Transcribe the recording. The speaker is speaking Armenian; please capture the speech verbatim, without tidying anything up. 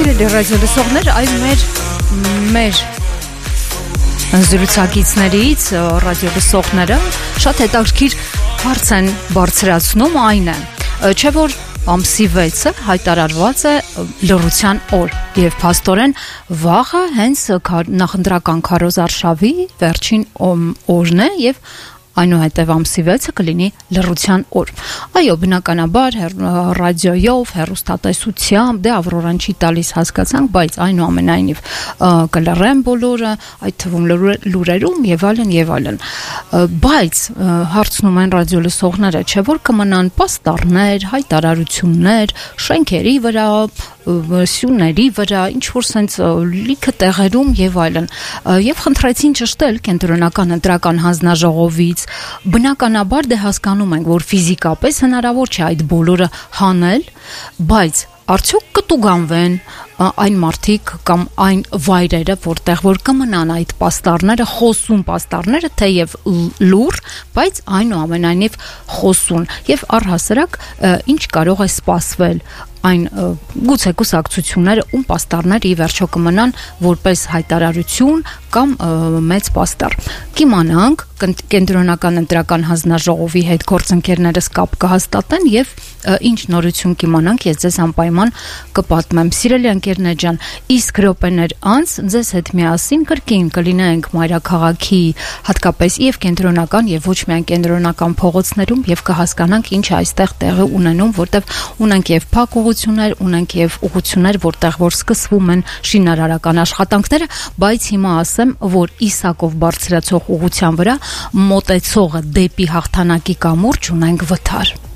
Սիրելի ռադիոլսողներ, այլ մեր մեր զրուցակիցներից ռադիոլսողները շատ հետաքրքիր հարց են բարձրացնում, այն է, չէ որ ամսի վեցը հայտարարված է լռության օր եւ փաստորեն վաղը հենց նախընտրական քարոզարշավի վերջին օրն է եւ այնուհետև ամսի վեցը կլինի լռության օր։ Այո, բնականաբար ռադիոյով, հեռուստատեսությամբ, դե Ավրորան չի տալիս հասկացանք, բայց այնուամենայնիվ կլռեն բոլորը, այդ թվում լուրերում եւ այլն եւ այլն։ Բայց հարցնում են ռադիոլսողները, չէ՞ որ կմնան պաստառներ, հայտարարություններ, շենքերի վրա, սյուների վրա, ինչ որ sense լիքը տեղերում եւ այլն։ Եվ խնդրեցին ճշտել կենտրոնական ընտրական հանձնաժողովից։ Բնականաբար դե հասկանում ենք, որ ֆիզիկապես հնարավոր չէ այդ բոլորը հանել, բայց արդյոք կտուգանվեն այն մարդիկ կամ այն վայրերը, որտեղ որ կմնան այդ պաստառները, խոսուն պաստառները, թեև լուր, բայց այնուամենայնիվ խոսուն եւ առհասարակ ինչ կարող է սպասվել այն գուցե կուսակցությունները ում պաստառները ի վերջո կմնան որպես հայտարարություն կամ մեծ պաստառ։ Կիմանանք կենտրոնական ընտրական հանձնաժողովի հետ գործընկերներս կապ կհաստատեն եւ ինչ նորություն կիմանանք, ես ձեզ անպայման կպատմեմ։ Սիրելի ընկերներ ջան, իսկ րոպեներ անց ձեզ հետ միասին կրկին կլինենք մայրաքաղաքի հատկապես եւ կենտրոնական եւ ոչ միայն կենտրոնական փողոցներում եւ կհասկանանք ինչ է այստեղ տեղի ունենում, որտեղ ունենք եւ փակ ուղղություններ, ունենք եւ ուղղություններ, որտեղ որ սկսվում են շինարարական աշխատանքները, բայց հիմա ասեմ, որ Իսակով բարձրացող ուղղության վրա մոտեցողը դեպի հաղթանակի կամուրջ ունենք վթար։